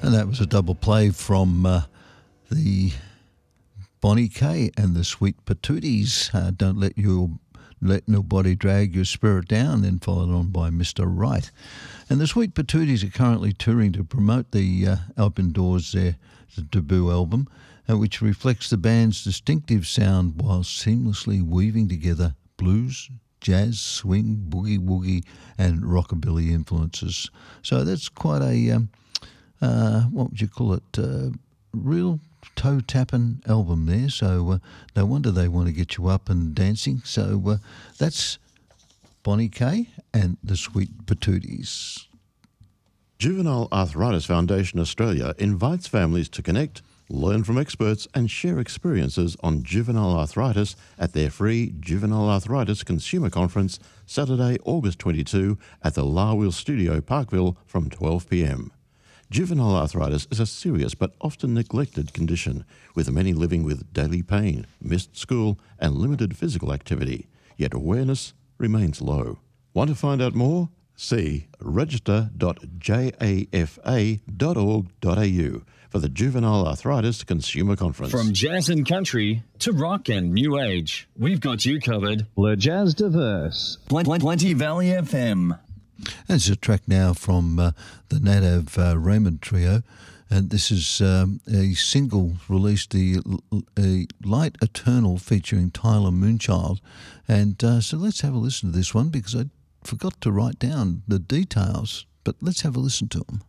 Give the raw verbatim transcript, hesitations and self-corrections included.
And that was a double play from uh, the Bonnie Kay and the Sweet Patooties. Uh, Don't let your let nobody drag your spirit down, then followed on by Mister Right. And the Sweet Patooties are currently touring to promote the uh, Open Doors, their the debut album, uh, which reflects the band's distinctive sound while seamlessly weaving together blues, jazz, swing, boogie-woogie and rockabilly influences. So that's quite a, um, uh, what would you call it, uh, real toe-tapping album there. So uh, no wonder they want to get you up and dancing. So uh, that's Bonnie Kay and the Sweet Patooties. Juvenile Arthritis Foundation Australia invites families to connect, learn from experts and share experiences on juvenile arthritis at their free Juvenile Arthritis Consumer Conference Saturday, August twenty-second at the Larwheel Studio, Parkville from twelve p m. Juvenile arthritis is a serious but often neglected condition, with many living with daily pain, missed school and limited physical activity, yet awareness remains low. Want to find out more? See register dot jafa dot org dot a u for the Juvenile Arthritis Consumer Conference. From jazz and country to rock and new age, we've got you covered. Le Jazz Diverse. Plenty Valley F M. There's a track now from uh, the Nadav uh, Raymond Trio, and this is um, a single released, the a Light Eternal, featuring Tyler Moonchild. And uh, so let's have a listen to this one, because I forgot to write down the details, but let's have a listen to them.